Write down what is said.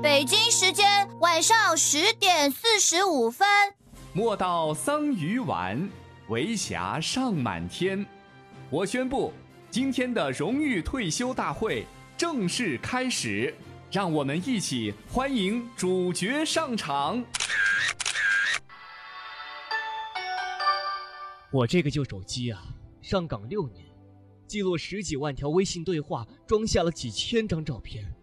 北京时间晚上10:45。 莫道桑榆晚，为霞尚满天。我宣布，今天的荣誉退休大会正式开始，让我们一起欢迎主角上场。 我这个旧手机啊，上岗6年，记录10几万条微信对话，装下了几千张照片，